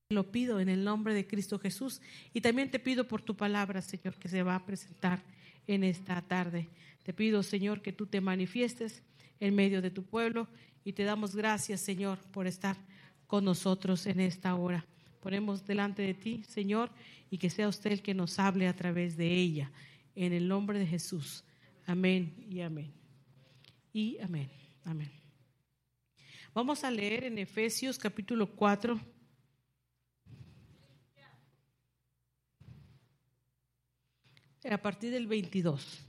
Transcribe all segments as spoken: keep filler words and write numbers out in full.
Lo pido en el nombre de Cristo Jesús. Y también te pido por tu palabra, Señor, que se va a presentar en esta tarde. Te pido, Señor, que tú te manifiestes en medio de tu pueblo y te damos gracias, Señor, por estar con nosotros en esta hora. Ponemos delante de ti, Señor, y que sea usted el que nos hable a través de ella. En el nombre de Jesús. Amén y amén. Y amén. Amén. Vamos a leer en Efesios capítulo cuatro. A partir del veintidós.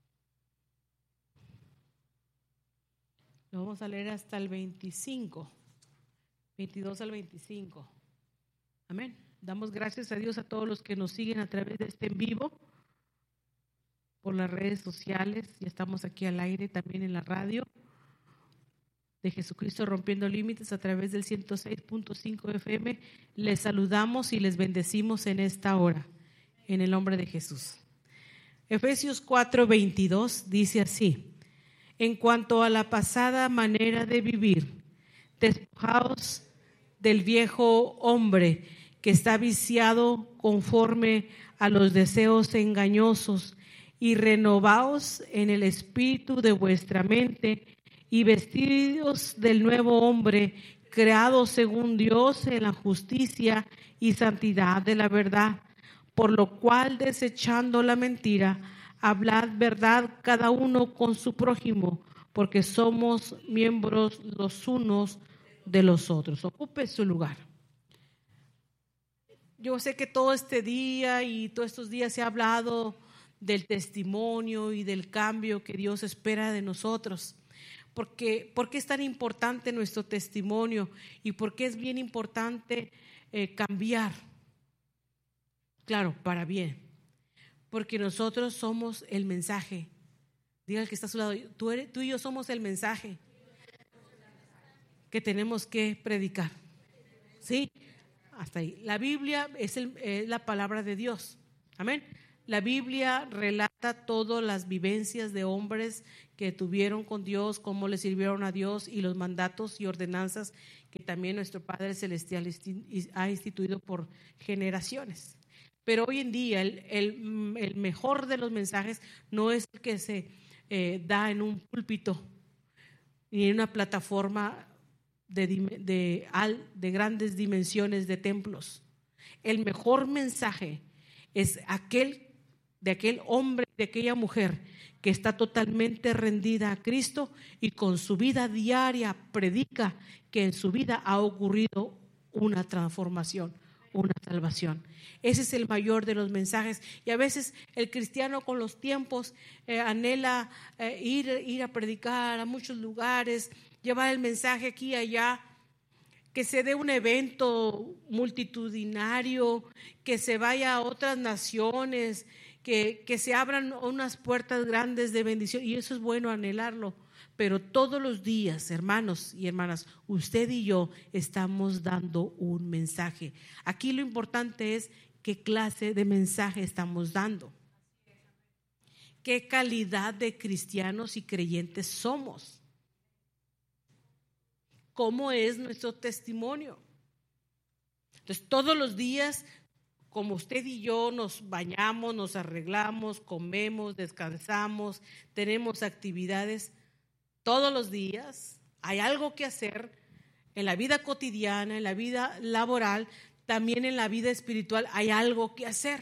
Lo vamos a leer hasta el veinticinco. veintidós al veinticinco. Amén. Damos gracias a Dios a todos los que nos siguen a través de este en vivo, por las redes sociales. Ya estamos aquí al aire, también en la radio de Jesucristo Rompiendo Límites a través del ciento seis punto cinco F M. Les saludamos y les bendecimos en esta hora, en el nombre de Jesús. Efesios cuatro veintidós dice así: en cuanto a la pasada manera de vivir, despojaos del viejo hombre que está viciado conforme a los deseos engañosos, y renovaos en el espíritu de vuestra mente, y vestidos del nuevo hombre, creado según Dios en la justicia y santidad de la verdad. Por lo cual, desechando la mentira, hablad verdad cada uno con su prójimo, porque somos miembros los unos de los otros. Ocupe su lugar. Yo sé que todo este día y todos estos días se ha hablado del testimonio y del cambio que Dios espera de nosotros. Porque, ¿por qué es tan importante nuestro testimonio? Y por qué es bien importante eh, cambiar. Claro, para bien, porque nosotros somos el mensaje. Diga el que está a su lado, tú, eres, tú y yo somos el mensaje que tenemos que predicar. ¿Sí? Hasta ahí. La Biblia es, el, es la palabra de Dios. Amén. La Biblia relata todas las vivencias de hombres que tuvieron con Dios, cómo le sirvieron a Dios y los mandatos y ordenanzas que también nuestro Padre Celestial ha instituido por generaciones. Pero hoy en día el, el, el mejor de los mensajes no es el que se eh, da en un púlpito ni en una plataforma de, de, de grandes dimensiones de templos. El mejor mensaje es aquel de aquel hombre, de aquella mujer que está totalmente rendida a Cristo y con su vida diaria predica que en su vida ha ocurrido una transformación, una salvación. Ese es el mayor de los mensajes. Y a veces el cristiano con los tiempos eh, anhela eh, ir, ir a predicar a muchos lugares, llevar el mensaje aquí y allá, que se dé un evento multitudinario, que se vaya a otras naciones, que, que se abran unas puertas grandes de bendición. Y eso es bueno anhelarlo. Pero todos los días, hermanos y hermanas, usted y yo estamos dando un mensaje. Aquí lo importante es qué clase de mensaje estamos dando. ¿Qué calidad de cristianos y creyentes somos? ¿Cómo es nuestro testimonio? Entonces, todos los días, como usted y yo nos bañamos, nos arreglamos, comemos, descansamos, tenemos actividades. Todos los días hay algo que hacer en la vida cotidiana, en la vida laboral, también en la vida espiritual hay algo que hacer.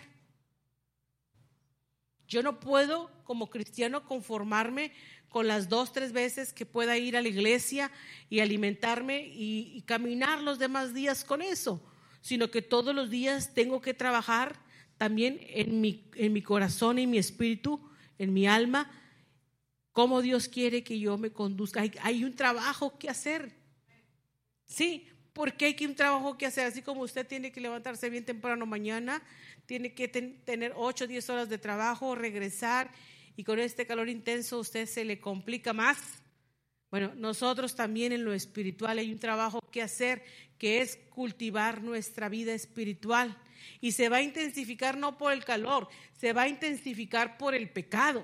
Yo no puedo como cristiano conformarme con las dos, tres veces que pueda ir a la iglesia y alimentarme y, y caminar los demás días con eso, sino que todos los días tengo que trabajar también en mi, en mi corazón y mi espíritu, en mi alma, cómo Dios quiere que yo me conduzca. Hay, hay un trabajo que hacer. Sí, porque hay que un trabajo que hacer. Así como usted tiene que levantarse bien temprano mañana, tiene que ten, tener ocho o diez horas de trabajo, regresar, y con este calor intenso usted se le complica más. Bueno, nosotros también en lo espiritual hay un trabajo que hacer, que es cultivar nuestra vida espiritual. Y se va a intensificar no por el calor, se va a intensificar por el pecado.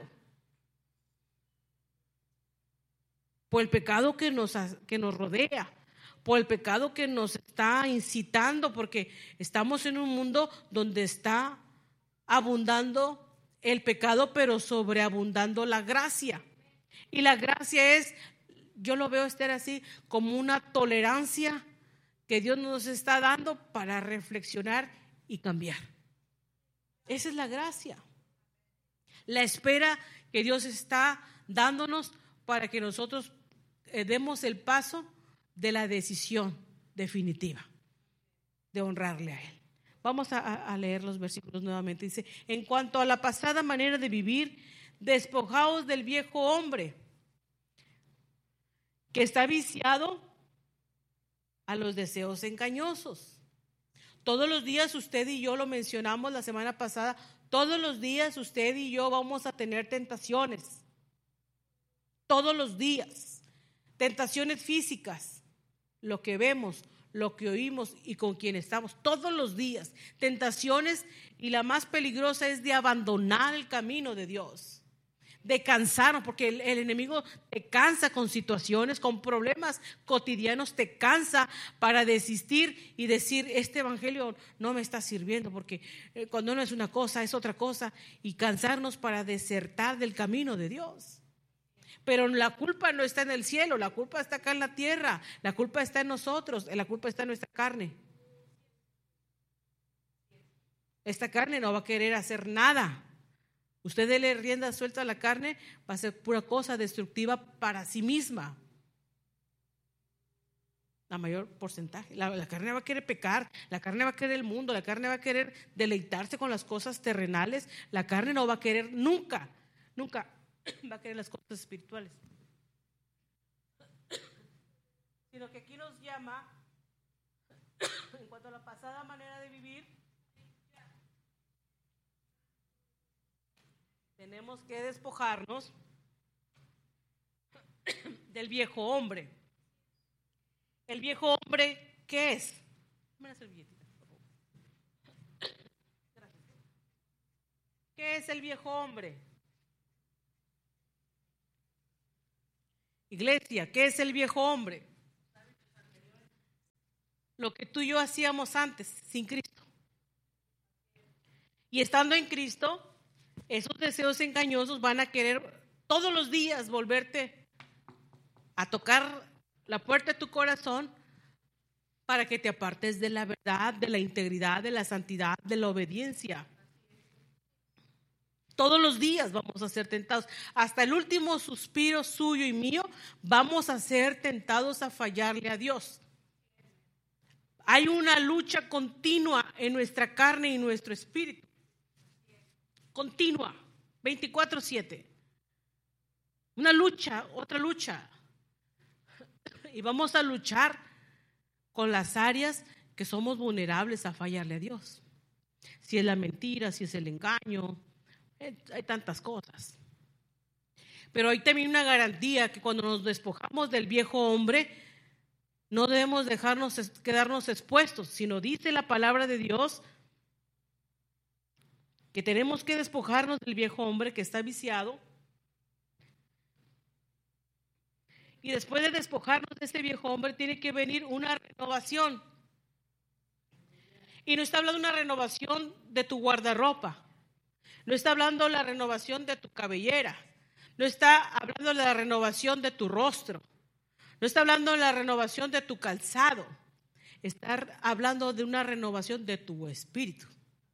Por el pecado que nos, que nos rodea, por el pecado que nos está incitando, porque estamos en un mundo donde está abundando el pecado, pero sobreabundando la gracia. Y la gracia es, yo lo veo, Esther, así como una tolerancia que Dios nos está dando para reflexionar y cambiar. Esa es la gracia. La espera que Dios está dándonos para que nosotros eh, demos el paso de la decisión definitiva de honrarle a Él. Vamos a, a leer los versículos nuevamente. Dice: en cuanto a la pasada manera de vivir, despojaos del viejo hombre que está viciado a los deseos engañosos. Todos los días, usted y yo lo mencionamos la semana pasada, todos los días usted y yo vamos a tener tentaciones. Todos los días. Tentaciones físicas, lo que vemos, lo que oímos y con quien estamos, todos los días. Tentaciones, y la más peligrosa es de abandonar el camino de Dios. De cansarnos, porque el, el enemigo te cansa con situaciones, con problemas cotidianos, te cansa para desistir y decir: este evangelio no me está sirviendo, porque cuando no es una cosa es otra cosa, y cansarnos para desertar del camino de Dios. Pero la culpa no está en el cielo, la culpa está acá en la tierra, la culpa está en nosotros, la culpa está en nuestra carne. Esta carne no va a querer hacer nada. Usted déle rienda suelta a la carne, va a ser pura cosa destructiva para sí misma. La mayor porcentaje. La, la carne va a querer pecar, la carne va a querer el mundo, la carne va a querer deleitarse con las cosas terrenales. La carne no va a querer nunca, nunca va a querer las cosas espirituales. Sino que aquí nos llama, en cuanto a la pasada manera de vivir, tenemos que despojarnos del viejo hombre. ¿El viejo hombre qué es? Dame una servilletita, por favor. Gracias. ¿Qué es el viejo hombre? Iglesia, ¿qué es el viejo hombre? Lo que tú y yo hacíamos antes, sin Cristo. Y estando en Cristo, esos deseos engañosos van a querer todos los días volverte a tocar la puerta de tu corazón para que te apartes de la verdad, de la integridad, de la santidad, de la obediencia. Todos los días vamos a ser tentados. Hasta el último suspiro suyo y mío, vamos a ser tentados a fallarle a Dios. Hay una lucha continua en nuestra carne y nuestro espíritu. Continua, veinticuatro siete. Una lucha, otra lucha. Y vamos a luchar con las áreas que somos vulnerables a fallarle a Dios. Si es la mentira, si es el engaño, hay tantas cosas. Pero hay también una garantía que cuando nos despojamos del viejo hombre, no debemos dejarnos quedarnos expuestos, sino dice la palabra de Dios que tenemos que despojarnos del viejo hombre que está viciado. Y después de despojarnos de ese viejo hombre, tiene que venir una renovación. Y no está hablando de una renovación de tu guardarropa. No está hablando de la renovación de tu cabellera. No está hablando de la renovación de tu rostro. No está hablando de la renovación de tu calzado. Está hablando de una renovación de tu espíritu.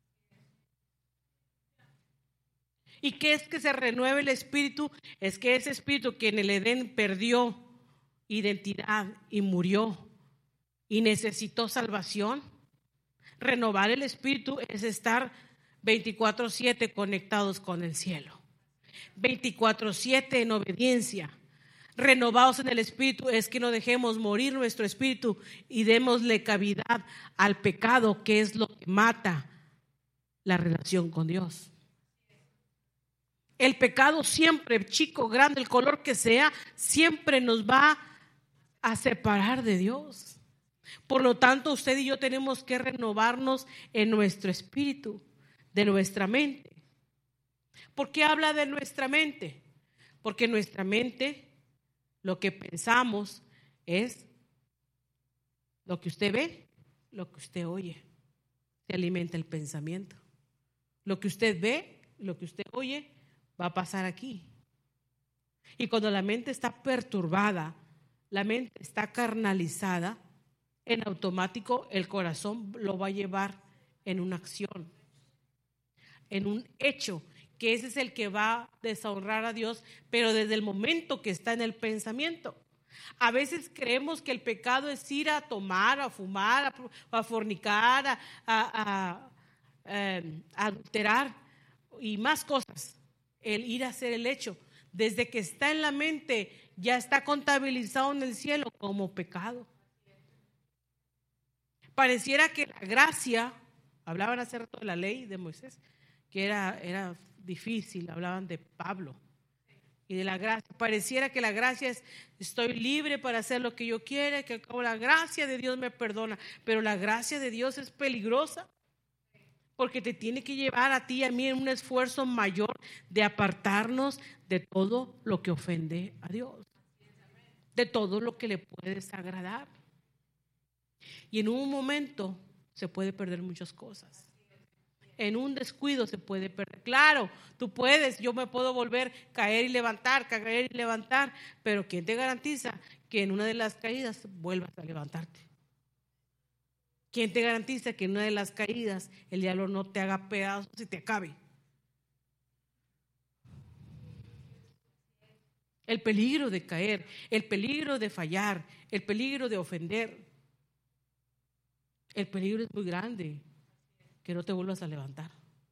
¿Y qué es que se renueve el espíritu? Es que ese espíritu que en el Edén perdió identidad y murió y necesitó salvación. Renovar el espíritu es estar veinticuatro siete conectados con el cielo, veinticuatro siete en obediencia. Renovados en el espíritu es que no dejemos morir nuestro espíritu y démosle cavidad al pecado, que es lo que mata la relación con Dios. El pecado siempre, chico, grande, el color que sea, siempre nos va a separar de Dios. Por lo tanto, usted y yo tenemos que renovarnos en nuestro espíritu, de nuestra mente. ¿Por qué habla de nuestra mente? Porque nuestra mente, lo que pensamos es Lo que usted ve, lo que usted oye, se alimenta el pensamiento. Lo que usted ve, lo que usted oye, va a pasar aquí. Y cuando la mente está perturbada, la mente está carnalizada, en automático el corazón lo va a llevar en una acción, en un hecho, que ese es el que va a deshonrar a Dios, pero desde el momento que está en el pensamiento. A veces creemos que el pecado es ir a tomar, a fumar, a, a fornicar, a, a, a, eh, a adulterar y más cosas. El ir a hacer el hecho, desde que está en la mente, ya está contabilizado en el cielo como pecado. Pareciera que la gracia, hablaban hace rato de la ley de Moisés, que era, era difícil, hablaban de Pablo y de la gracia. Pareciera que la gracia es, estoy libre para hacer lo que yo quiera, que la gracia de Dios me perdona, pero la gracia de Dios es peligrosa, porque te tiene que llevar a ti y a mí en un esfuerzo mayor de apartarnos de todo lo que ofende a Dios, de todo lo que le puede desagradar. Y en un momento se puede perder muchas cosas. En un descuido se puede perder. Claro, tú puedes, yo me puedo volver a caer y levantar, caer y levantar, pero ¿quién te garantiza que en una de las caídas vuelvas a levantarte? ¿Quién te garantiza que en una de las caídas el diablo no te haga pedazos y te acabe? El peligro de caer, el peligro de fallar, el peligro de ofender. El peligro es muy grande, que no te vuelvas a levantar.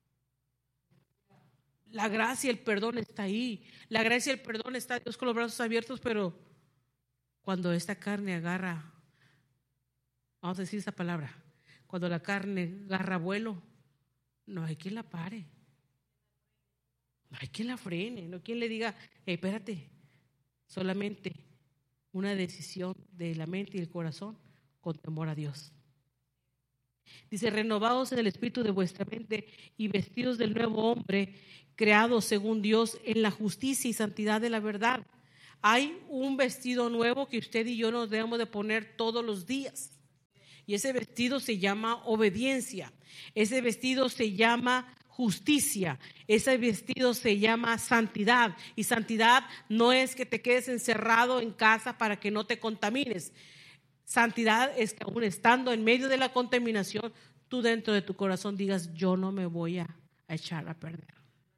La gracia y el perdón está ahí. La gracia y el perdón está Dios con los brazos abiertos, pero cuando esta carne agarra, vamos a decir esa palabra, cuando la carne agarra vuelo, no hay quien la pare, no hay quien la frene, no hay quien le diga, hey, espérate, solamente una decisión de la mente y el corazón con temor a Dios. Dice, renovados en el espíritu de vuestra mente y vestidos del nuevo hombre, creados según Dios en la justicia y santidad de la verdad. Hay un vestido nuevo que usted y yo nos debemos de poner todos los días. Y ese vestido se llama obediencia. Ese vestido se llama justicia. Ese vestido se llama santidad. Y santidad no es que te quedes encerrado en casa para que no te contamines. Santidad es que aún estando en medio de la contaminación, tú dentro de tu corazón digas, yo no me voy a, a echar a perder.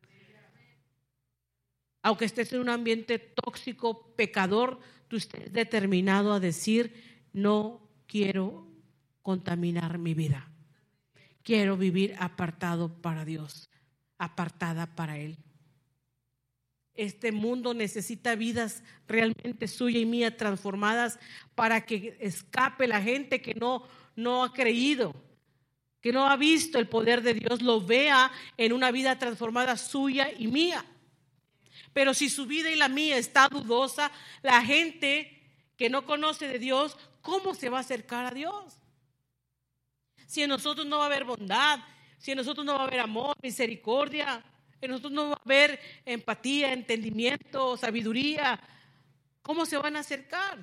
Aunque estés en un ambiente tóxico, pecador, tú estés determinado a decir, no quiero contaminar mi vida. Quiero vivir apartado para Dios, apartada para Él. Este mundo necesita vidas realmente suya y mía transformadas para que escape la gente que no, no ha creído, que no ha visto el poder de Dios, lo vea en una vida transformada suya y mía. Pero si su vida y la mía está dudosa, la gente que no conoce de Dios, ¿cómo se va a acercar a Dios? Si en nosotros no va a haber bondad, si en nosotros no va a haber amor, misericordia, en nosotros no va a haber empatía, entendimiento, sabiduría, ¿cómo se van a acercar?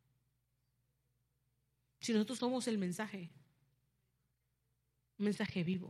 Si nosotros somos el mensaje, un mensaje vivo.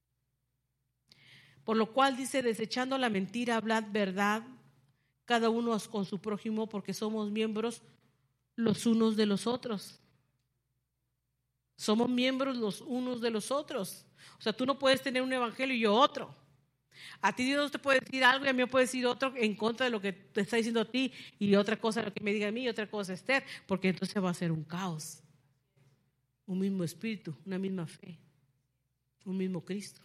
Por lo cual dice, desechando la mentira, hablad verdad, cada uno con su prójimo, porque somos miembros los unos de los otros. Somos miembros los unos de los otros. O sea, tú no puedes tener un evangelio y yo otro. A ti Dios te puede decir algo y a mí me puede decir otro en contra de lo que te está diciendo a ti, y otra cosa lo que me diga a mí y otra cosa a Esther, porque entonces va a ser un caos. Un mismo espíritu, una misma fe, un mismo Cristo.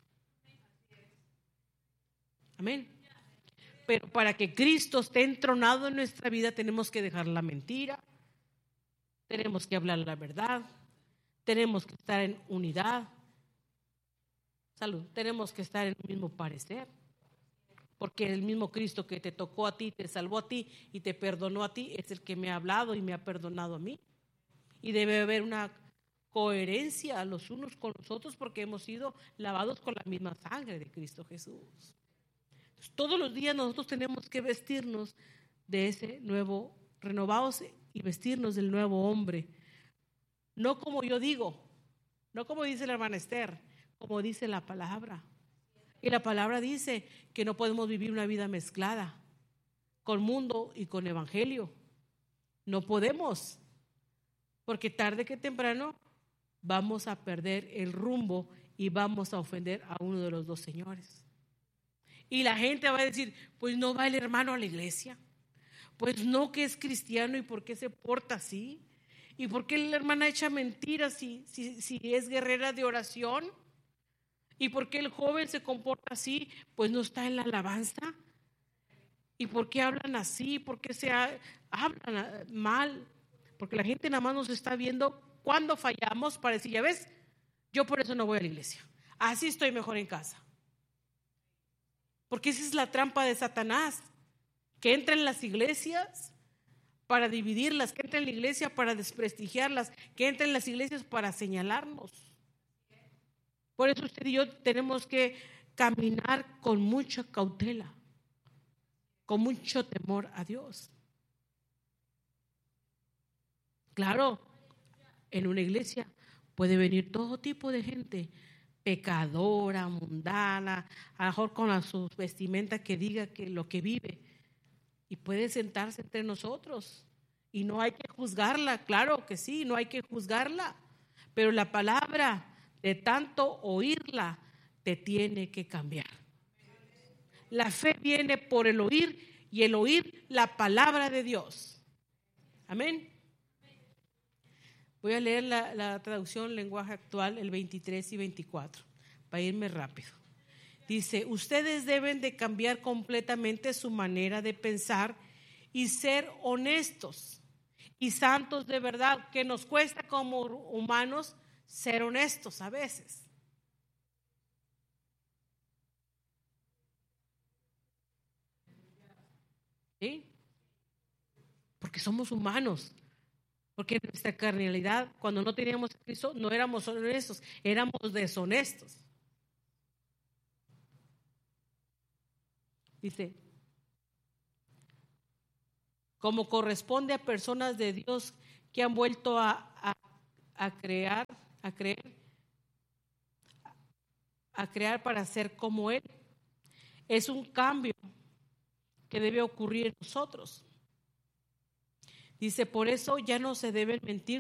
Amén. Pero para que Cristo esté entronado en nuestra vida tenemos que dejar la mentira, tenemos que hablar la verdad, tenemos que estar en unidad. Salud, tenemos que estar en el mismo parecer, porque el mismo Cristo que te tocó a ti, te salvó a ti y te perdonó a ti, es el que me ha hablado y me ha perdonado a mí. Y debe haber una coherencia los unos con los otros, porque hemos sido lavados con la misma sangre de Cristo Jesús. Entonces, todos los días nosotros tenemos que vestirnos de ese nuevo, renovados y vestirnos del nuevo hombre, no como yo digo, no como dice la hermana Esther, como dice la palabra. Y la palabra dice que no podemos vivir una vida mezclada con mundo y con evangelio. No podemos, porque tarde que temprano vamos a perder el rumbo y vamos a ofender a uno de los dos señores. Y la gente va a decir, pues no va el hermano a la iglesia, pues no, que es cristiano y por qué se porta así, y por qué la hermana echa mentiras si, si, si es guerrera de oración, y por qué el joven se comporta así, pues no está en la alabanza, y por qué hablan así, por qué se ha, hablan mal, porque la gente nada más nos está viendo cuando fallamos para decir, ya ves, yo por eso no voy a la iglesia, así estoy mejor en casa. Porque esa es la trampa de Satanás, que entra en las iglesias para dividirlas, que entra en la iglesia para desprestigiarlas, que entra en las iglesias para señalarnos. Por eso usted y yo tenemos que caminar con mucha cautela, con mucho temor a Dios. Claro, en una iglesia puede venir todo tipo de gente, pecadora, mundana, a lo mejor con su vestimenta que diga que lo que vive, y puede sentarse entre nosotros y no hay que juzgarla, claro que sí, no hay que juzgarla, pero la palabra, de tanto oírla, te tiene que cambiar. La fe viene por el oír, y el oír la palabra de Dios. Amén. Voy a leer la, la traducción lenguaje actual, el veintitrés y veinticuatro, para irme rápido. Dice, ustedes deben de cambiar completamente su manera de pensar y ser honestos y santos de verdad, que nos cuesta como humanos ser honestos a veces. ¿Sí? Porque somos humanos. Porque nuestra carnalidad, cuando no teníamos a Cristo, no éramos honestos, éramos deshonestos. Dice, como corresponde a personas de Dios que han vuelto a, a, a crear, a creer, a crear para ser como Él. Es un cambio que debe ocurrir en nosotros. Dice, por eso ya no se deben mentir